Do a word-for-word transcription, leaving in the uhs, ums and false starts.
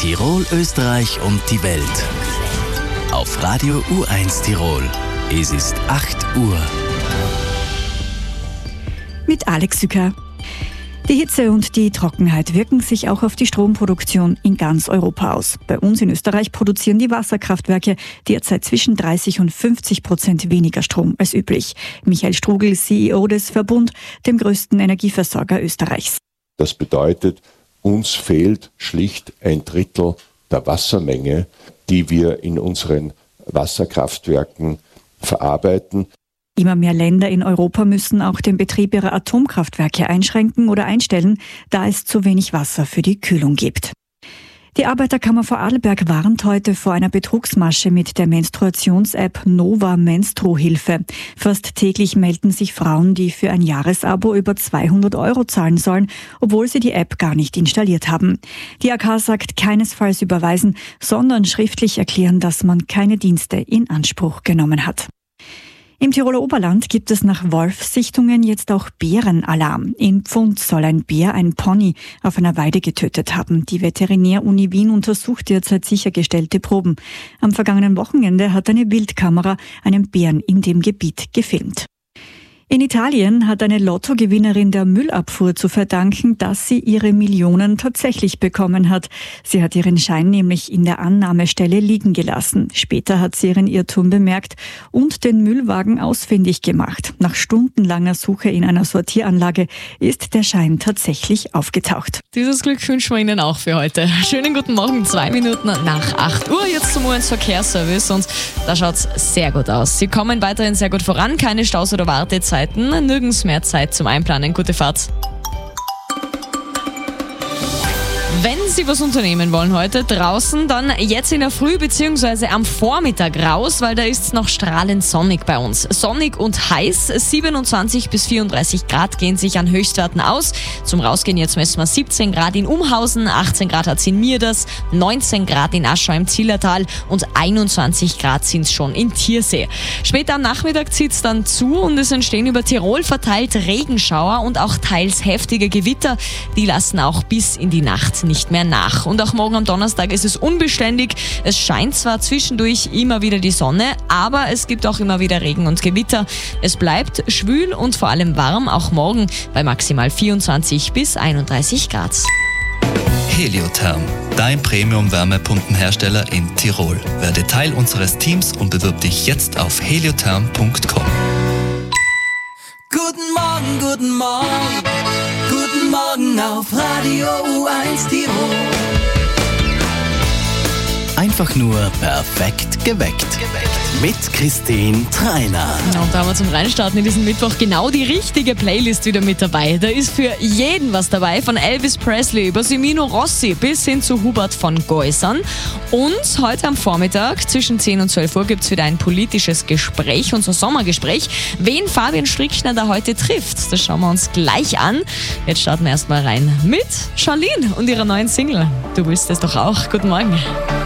Tirol, Österreich und die Welt. Auf Radio U eins Tirol. Es ist acht Uhr. Mit Alex Sücker. Die Hitze und die Trockenheit wirken sich auch auf die Stromproduktion in ganz Europa aus. Bei uns in Österreich produzieren die Wasserkraftwerke derzeit zwischen dreißig und fünfzig Prozent weniger Strom als üblich. Michael Strugel, C E O des Verbund, dem größten Energieversorger Österreichs. Das bedeutet, uns fehlt schlicht ein Drittel der Wassermenge, die wir in unseren Wasserkraftwerken verarbeiten. Immer mehr Länder in Europa müssen auch den Betrieb ihrer Atomkraftwerke einschränken oder einstellen, da es zu wenig Wasser für die Kühlung gibt. Die Arbeiterkammer Vorarlberg warnt heute vor einer Betrugsmasche mit der Menstruations-App Nova Menstruhilfe. Fast täglich melden sich Frauen, die für ein Jahresabo über zweihundert Euro zahlen sollen, obwohl sie die App gar nicht installiert haben. Die A K sagt keinesfalls überweisen, sondern schriftlich erklären, dass man keine Dienste in Anspruch genommen hat. Im Tiroler Oberland gibt es nach Wolfssichtungen jetzt auch Bärenalarm. In Pfund soll ein Bär ein Pony auf einer Weide getötet haben. Die Veterinäruni Wien untersucht derzeit sichergestellte Proben. Am vergangenen Wochenende hat eine Wildkamera einen Bären in dem Gebiet gefilmt. In Italien hat eine Lottogewinnerin der Müllabfuhr zu verdanken, dass sie ihre Millionen tatsächlich bekommen hat. Sie hat ihren Schein nämlich in der Annahmestelle liegen gelassen. Später hat sie ihren Irrtum bemerkt und den Müllwagen ausfindig gemacht. Nach stundenlanger Suche in einer Sortieranlage ist der Schein tatsächlich aufgetaucht. Dieses Glück wünschen wir Ihnen auch für heute. Schönen guten Morgen, zwei Minuten nach acht Uhr. Jetzt zum U eins Verkehrsservice und da schaut's sehr gut aus. Sie kommen weiterhin sehr gut voran, keine Staus oder Wartezeiten. Nirgends mehr Zeit zum Einplanen. Gute Fahrt. Wenn Sie was unternehmen wollen heute draußen, dann jetzt in der Früh bzw. am Vormittag raus, weil da ist es noch strahlend sonnig bei uns. Sonnig und heiß, siebenundzwanzig bis vierunddreißig Grad gehen sich an Höchstwerten aus. Zum Rausgehen jetzt messen wir siebzehn Grad in Umhausen, achtzehn Grad hat es in Mierders, neunzehn Grad in Aschau im Zillertal und einundzwanzig Grad sind es schon in Tiersee. Später am Nachmittag zieht es dann zu und es entstehen über Tirol verteilt Regenschauer und auch teils heftige Gewitter. Die lassen auch bis in die Nacht nicht mehr nach. Und auch morgen am Donnerstag ist es unbeständig. Es scheint zwar zwischendurch immer wieder die Sonne, aber es gibt auch immer wieder Regen und Gewitter. Es bleibt schwül und vor allem warm, auch morgen bei maximal vierundzwanzig bis einunddreißig Grad. Heliotherm, dein Premium-Wärmepumpenhersteller in Tirol. Werde Teil unseres Teams und bewirb dich jetzt auf heliotherm punkt com. Guten Morgen, guten Morgen, guten Morgen auf Radio U eins Tirol. Einfach nur perfekt geweckt. Mit Christine Treiner. Ja, und da haben wir zum Reinstarten in diesen Mittwoch genau die richtige Playlist wieder mit dabei. Da ist für jeden was dabei, von Elvis Presley über Semino Rossi bis hin zu Hubert von Geusern. Und heute am Vormittag zwischen zehn und zwölf Uhr gibt es wieder ein politisches Gespräch, unser Sommergespräch. Wen Fabian Strickner da heute trifft, das schauen wir uns gleich an. Jetzt starten wir erstmal rein mit Charlene und ihrer neuen Single. Du willst es doch auch. Guten Morgen.